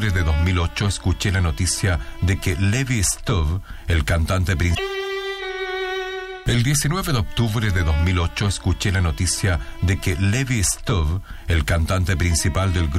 octubre de 2008 escuché la noticia de que Levi Stove, el cantante principal... El 19 de octubre de 2008 escuché la noticia de que Levi Stove, el cantante principal del grupo